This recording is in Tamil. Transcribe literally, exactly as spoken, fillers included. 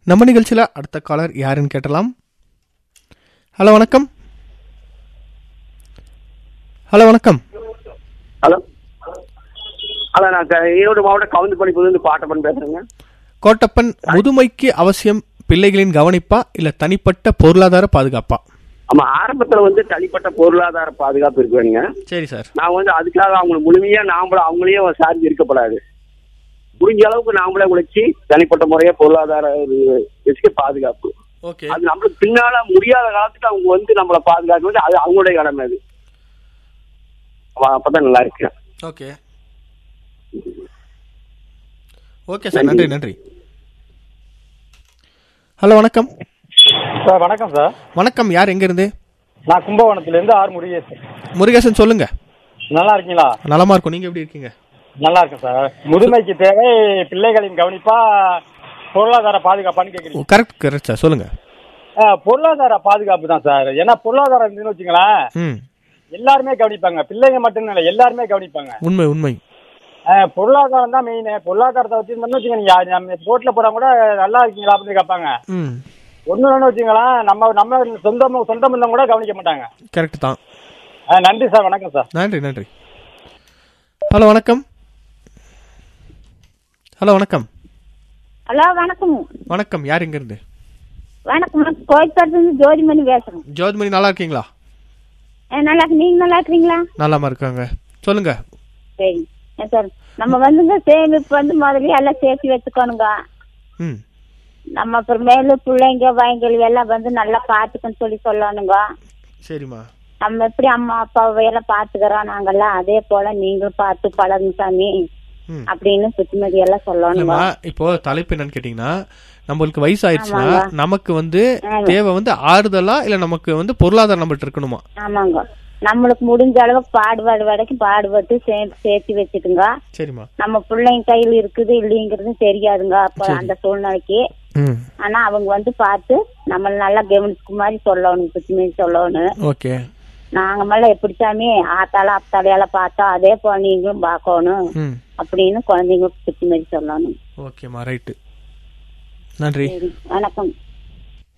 நம்ம நிகழ்ச்சியில் அடுத்த காலர் யாருன்னு கேட்டலாம். ஹலோ வணக்கம். ஹலோ வணக்கம். ஹலோ ஹலோ நான் ஈரோடு மாவட்டம் கவுந்தப்பள்ளியிலிருந்து பாட்டப்பன் பேசுறேங்க. கோட்டப்பன், முதுமைக்கு அவசியம் பிள்ளைகளின் கவனிப்பா இல்ல தனிப்பட்ட பொருளாதார பாதுகாப்பா? ஆமா, ஆரம்பத்துல வந்து தனிப்பட்ட பொருளாதார பாதுகாப்பு இருக்குங்க. சரி சார். நான் வந்து அதுக்காக அவங்களை முழுமையா நாமளும் அவங்களையே சார்ந்து இருக்கப்படாது. முடிஞ்ச அளவுக்கு நாமளே உழைச்சி தனிப்பட்ட முறையா பொருளாதார வச்சு பாதுகாப்பு. அது நம்மளுக்கு பின்னால முடியாத காலத்துக்கு அவங்க வந்து நம்மளை பாதுகாக்க அது அவங்களுடைய கடமை. அது அப்பதான் நல்லா இருக்கு. ஓகே ஓகே சார், நன்றி நன்றி. ஹலோ வணக்கம் சார். வணக்கம் சார். வணக்கம், யார் எங்க இருந்து? நான் கும்பகோணத்துல இருந்து ஆர் முருகேசன். முருகேசன் சொல்லுங்க. நல்லா இருக்கீங்களா? நலமா இருக்கும், நீங்க எப்படி இருக்கீங்க? நல்லா இருக்கேன் சார். முதுமைக்கு தேவை பிள்ளைகளின் கவனிப்பா பொருளாதார பாதுகாப்பான்னு கேக்குறீங்க? கரெக்ட் கரெக்ட் சார், சொல்லுங்க. பொருளாதார பாதுகாப்பு தான் சார். ஏன்னா பொருளாதாரம் இருந்துன்னு வச்சுங்களேன், எல்லாருமே கவனிப்பாங்க. பிள்ளைங்க மட்டும் இல்லை, எல்லாருமே கவனிப்பாங்க. உண்மை உண்மை. பொருளாதாரம் தான் மெயின். பொருளாதாரத்தை வச்சிருந்தோம்னு வச்சுக்கோங்க, ரோட்ல போறவங்க கூட நல்லா இருக்கீங்களா அப்படின்னு கேட்பாங்க. ஒண்ணு வச்சுங்களேன், நம்ம நம்ம சொந்த சொந்த பந்தம் கூட கவனிக்க மாட்டாங்க. கரெக்ட் தான். நன்றி சார். வணக்கம் சார். நன்றி நன்றி. ஹலோ வணக்கம். ஹலோ வணக்கம். ஹலோ வணக்கம். வணக்கம், யார் எங்க இருந்து? வணக்கம், கோயம்புத்தூர்ல ஜோதிமணி பேசுறேன். ஜோதிமணி, நல்லா இருக்கீங்களா? நல்லா இருக்கு, நீங்க நல்லா இருக்கீங்களா? நல்லாம இருக்காங்க, சொல்லுங்க. சரி சார், நம்ம வந்துங்க சேமிப்பு வந்து முதல்ல எல்லாம் சேர்த்து வச்சுக்கணுங்க. நம்ம அப்புறமேலு பிள்ளைங்க வயங்கள் எல்லாம் வந்து நல்லா பாத்துக்கன்னு சொல்லி சொல்லணுங்க. சரிம்மா. நம்ம எப்படி அம்மா அப்பாவை எல்லாம் பாத்துக்கிறோம் நாங்கெல்லாம், அதே போல நீங்களும் பார்த்து பழகுங்க சாமி அப்படின்னு புத்திமதி எல்லாம் சொல்லணுங்க. இப்போ தலைப்பு என்னன்னு கேட்டீங்கன்னா, நம்மளுக்கு வயசு ஆயிடுச்சுன்னா நமக்கு வந்து தேவை வந்து ஆறுதலா இல்ல நமக்கு வந்து பொருளாதாரம் நம்மகிட்ட இருக்கணுமா? ஆமாங்க, நம்மளுக்கு முடிஞ்ச அளவுக்கு பாடுபாடு வரைக்கும் பாடுபட்டு சேர்த்து சேர்த்து வச்சுக்குங்க. சரிம்மா. நம்ம பிள்ளைங்க கையில இருக்குது இல்லைங்கிறது தெரியாதுங்க அப்ப அந்த சூழ்நிலைக்கு. ஆனா அவங்க வந்து பார்த்து நம்ம நல்லா கவனிச்சுக்கு மாதிரி சொல்லணும், புத்திமதி சொல்லணும். ஓகே. நாங்க மேல எப்படி சாமி ஆத்தால அத்தாலையால பார்த்தா அதே போல நீங்களும் பாக்கணும் அப்படின்னு குழந்தைங்களுக்கு புத்திமதி சொல்லணும். ஓகேமா, ரைட்டு, நன்றி, வணக்கம்.